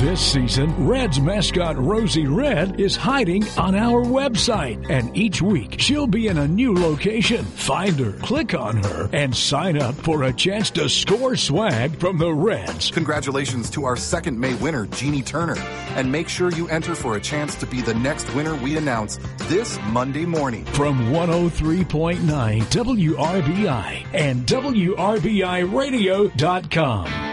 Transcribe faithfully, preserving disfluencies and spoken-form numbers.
This season, Reds mascot Rosie Red is hiding on our website, and each week she'll be in a new location. Find her, click on her, and sign up for a chance to score swag from the Reds. Congratulations to our second May winner, Jeannie Turner. And make sure you enter for a chance to be the next winner we announce this Monday morning. From one oh three point nine W R B I and W R B I radio dot com.